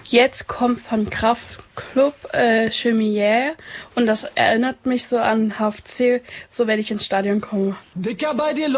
Jetzt kommt von Kraftklub Chemie und das erinnert mich so an HFC, so wenn ich ins Stadion komme. Dicker, bei dir